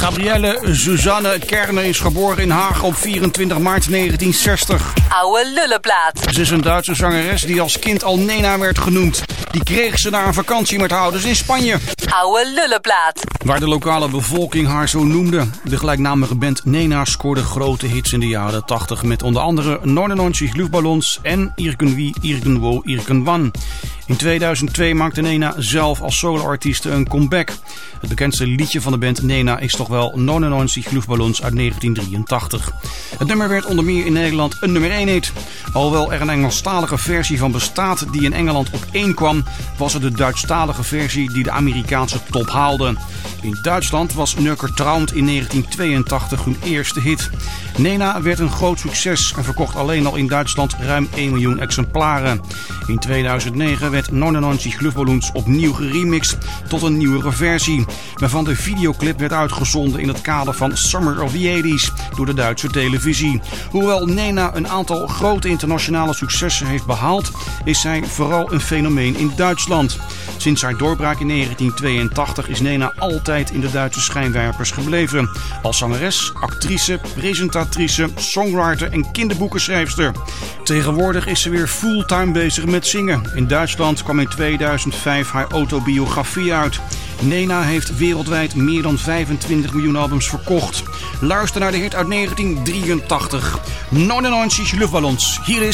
Gabrielle Suzanne Kerner is geboren in Haag op 24 maart 1960. Oude lullenplaat. Ze is een Duitse zangeres die als kind al Nena werd genoemd. Die kreeg ze na een vakantie met haar ouders in Spanje. Oude lullenplaat. Waar de lokale bevolking haar zo noemde. De gelijknamige band Nena scoorde grote hits in de jaren 80 met onder andere 99 Luftballons en Irgendwie, Irgendwo, Irgendwann. In 2002 maakte Nena zelf als soloartiest een comeback. Het bekendste liedje van de band Nena is toch wel 99 Luftballons uit 1983. Het nummer werd onder meer in Nederland een nummer 1 hit. Alhoewel er een Engelstalige versie van bestaat die in Engeland op 1 kwam, was het de Duitsstalige versie die de Amerikaanse top haalde. In Duitsland was Nöcker Traumd in 1982 hun eerste hit. Nena werd een groot succes en verkocht alleen al in Duitsland ruim 1 miljoen exemplaren. In 2009 werd 99 Luftballons opnieuw geremixed tot een nieuwere versie, waarvan de videoclip werd uitgezonden in het kader van Summer of the 80s door de Duitse televisie. Hoewel Nena een aantal grote internationale successen heeft behaald, is zij vooral een fenomeen in Duitsland. Sinds haar doorbraak in 1982 is Nena altijd in de Duitse schijnwerpers gebleven. Als zangeres, actrice, presentatrice, songwriter en kinderboekenschrijfster. Tegenwoordig is ze weer fulltime bezig met zingen. In Duitsland kwam in 2005 haar autobiografie uit. Nena heeft wereldwijd meer dan 25 miljoen albums verkocht. Luister naar de hit uit 1983. 99 Luftballons. Hier is